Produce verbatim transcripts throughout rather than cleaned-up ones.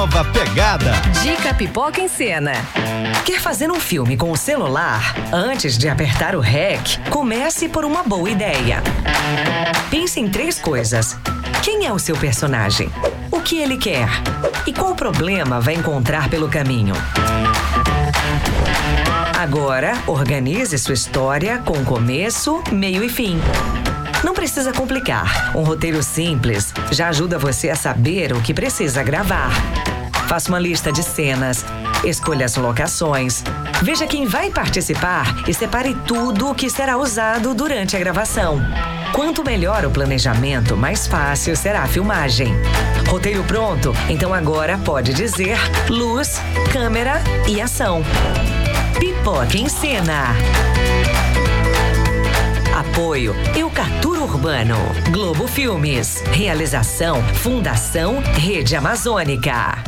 Nova pegada. Dica Pipoca em Cena. Quer fazer um filme com o celular? Antes de apertar o REC, comece por uma boa ideia. Pense em três coisas. Quem é o seu personagem? O que ele quer? E qual problema vai encontrar pelo caminho? Agora, organize sua história com começo, meio e fim. Não precisa complicar. Um roteiro simples já ajuda você a saber o que precisa gravar. Faça uma lista de cenas, escolha as locações, veja quem vai participar e separe tudo o que será usado durante a gravação. Quanto melhor o planejamento, mais fácil será a filmagem. Roteiro pronto? Então agora pode dizer luz, câmera e ação. Pipoca em Cena. Apoio Eucaturo Urbano, Globo Filmes. Realização Fundação Rede Amazônica.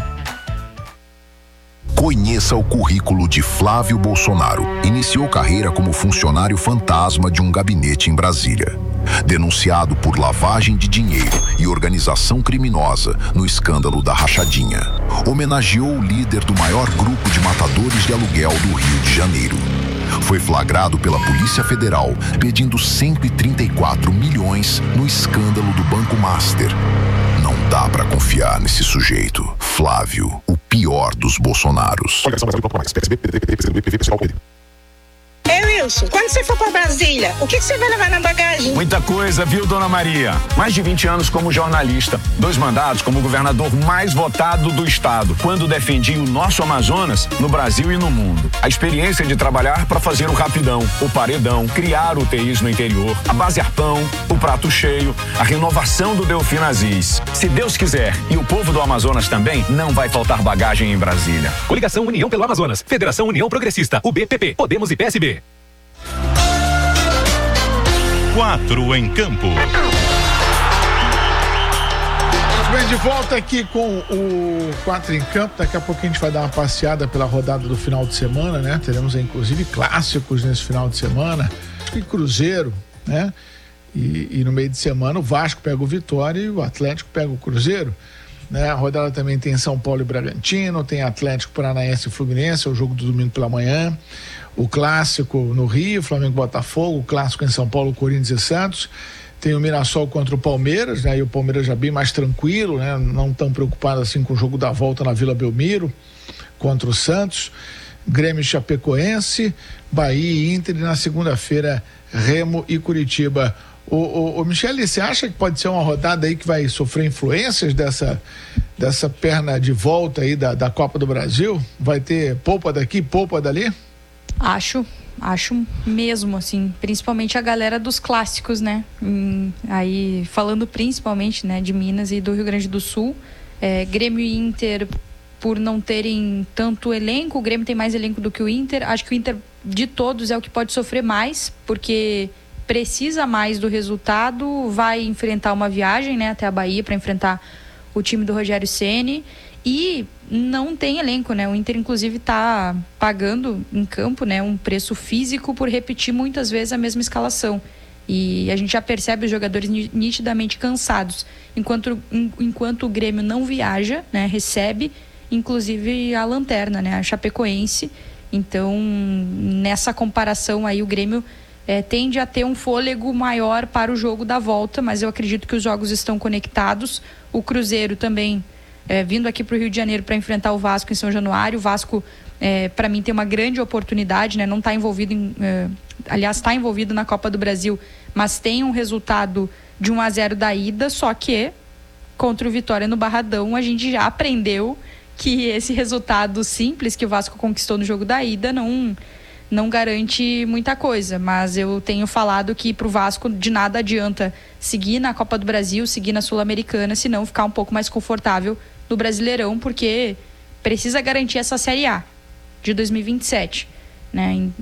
Conheça o currículo de Flávio Bolsonaro. Iniciou carreira como funcionário fantasma de um gabinete em Brasília. Denunciado por lavagem de dinheiro e organização criminosa no escândalo da Rachadinha. Homenageou o líder do maior grupo de matadores de aluguel do Rio de Janeiro. Foi flagrado pela Polícia Federal pedindo cento e trinta e quatro milhões no escândalo do Banco Master. Não dá pra confiar nesse sujeito. Flávio, o pior dos Bolsonaros. Ei, Wilson, quando você for pra Brasília, o que, que você vai levar na bagagem? Muita coisa, viu, dona Maria? Mais de vinte anos como jornalista, dois mandatos como governador mais votado do estado, quando defendi o nosso Amazonas no Brasil e no mundo. A experiência de trabalhar para fazer o rapidão, o paredão, criar U T Is no interior, a base Arpão, o prato cheio, a renovação do Delfim Aziz. Se Deus quiser e o povo do Amazonas também, não vai faltar bagagem em Brasília. Coligação União pelo Amazonas, Federação União Progressista, U B P P, Podemos e P S B. Quatro em campo. Bem, de volta aqui com o Quatro em Campo. Daqui a pouco a gente vai dar uma passeada pela rodada do final de semana, né? Teremos inclusive clássicos nesse final de semana. Acho que Cruzeiro, né? E, e no meio de semana o Vasco pega o Vitória e o Atlético pega o Cruzeiro, né? A rodada também tem São Paulo e Bragantino, tem Atlético Paranaense e Fluminense, é o jogo do domingo pela manhã. O clássico no Rio, Flamengo e Botafogo, o clássico em São Paulo, Corinthians e Santos. Tem o Mirassol contra o Palmeiras, né? E o Palmeiras já bem mais tranquilo, né? Não tão preocupado assim com o jogo da volta na Vila Belmiro contra o Santos. Grêmio e Chapecoense, Bahia e Inter, e na segunda-feira Remo e Curitiba. O, o, o Michele, você acha que pode ser uma rodada aí que vai sofrer influências dessa, dessa perna de volta aí da, da Copa do Brasil? Vai ter poupa daqui, poupa dali? Acho, acho mesmo, assim, principalmente a galera dos clássicos, né? Hum, aí, falando principalmente, né, de Minas e do Rio Grande do Sul, é, Grêmio e Inter, por não terem tanto elenco, o Grêmio tem mais elenco do que o Inter. Acho que o Inter, de todos, é o que pode sofrer mais, porque precisa mais do resultado, vai enfrentar uma viagem, né, até a Bahia para enfrentar o time do Rogério Ceni. E não tem elenco, né? O Inter, inclusive, está pagando em campo, né, um preço físico por repetir muitas vezes a mesma escalação. E a gente já percebe os jogadores nitidamente cansados. Enquanto, enquanto o Grêmio não viaja, né, recebe, inclusive, a lanterna, né, a Chapecoense. Então, nessa comparação aí, o Grêmio é, tende a ter um fôlego maior para o jogo da volta, mas eu acredito que os jogos estão conectados. O Cruzeiro também É, vindo aqui para o Rio de Janeiro para enfrentar o Vasco em São Januário. O Vasco, é, para mim, tem uma grande oportunidade, né? Não está envolvido em, é, aliás, está envolvido na Copa do Brasil, mas tem um resultado de um a zero da ida, só que contra o Vitória no Barradão a gente já aprendeu que esse resultado simples que o Vasco conquistou no jogo da ida não, não garante muita coisa, mas eu tenho falado que para o Vasco de nada adianta seguir na Copa do Brasil, seguir na Sul-Americana, se não ficar um pouco mais confortável no Brasileirão, porque precisa garantir essa Série A de dois mil e vinte e sete, né?